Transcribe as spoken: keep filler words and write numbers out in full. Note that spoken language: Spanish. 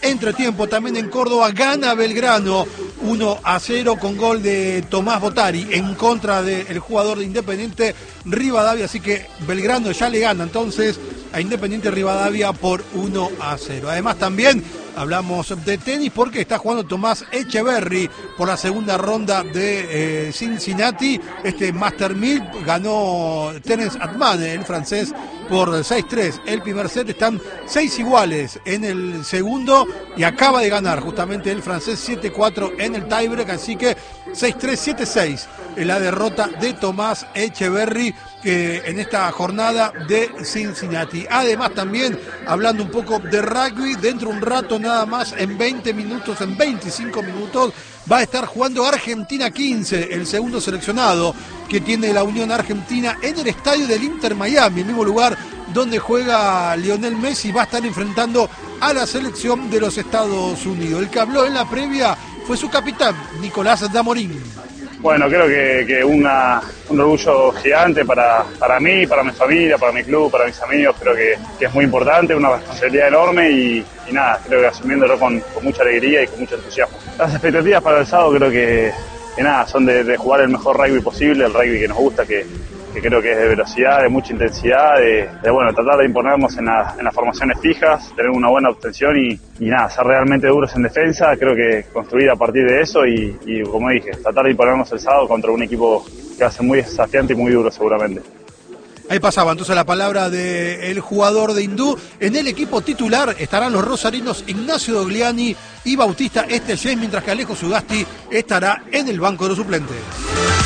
entretiempo también en Córdoba, gana Belgrano uno a cero con gol de Tomás Botari en contra del jugador de Independiente Rivadavia, así que Belgrano ya le gana entonces a Independiente Rivadavia por uno a cero. Además también hablamos de tenis porque está jugando Tomás Echeverry por la segunda ronda de eh, Cincinnati. Este Master mil ganó Terence Atman, el francés, por seis tres. El primer set, están seis iguales en el segundo y acaba de ganar justamente el francés siete cuatro en el tiebreak, así que seis tres, siete seis en la derrota de Tomás Echeverry eh, en esta jornada de Cincinnati. Además también hablando un poco de rugby, dentro de un rato nada más, en veinte minutos, en veinticinco minutos, va a estar jugando Argentina quince, el segundo seleccionado que tiene la Unión Argentina en el estadio del Inter Miami, el mismo lugar donde juega Lionel Messi. Va a estar enfrentando a la selección de los Estados Unidos. El que habló en la previa fue su capitán, Nicolás Damorín. Bueno, creo que, que una, un orgullo gigante para, para mí, para mi familia, para mi club, para mis amigos. Creo que, que es muy importante, una responsabilidad enorme y, y nada, creo que asumiéndolo con, con mucha alegría y con mucho entusiasmo. Las expectativas para el sábado creo que, que nada, son de, de jugar el mejor rugby posible, el rugby que nos gusta, que, que creo que es de velocidad, de mucha intensidad, de, de bueno, tratar de imponernos en, la, en las formaciones fijas, tener una buena obtención y, y nada, ser realmente duros en defensa. Creo que construir a partir de eso y, y como dije, tratar de imponernos el sábado contra un equipo que va a ser muy desafiante y muy duro seguramente. Ahí pasaba entonces la palabra del jugador de Hindú. En el equipo titular estarán los rosarinos Ignacio Dogliani y Bautista Estellés, mientras que Alejo Sugasti estará en el banco de los suplentes.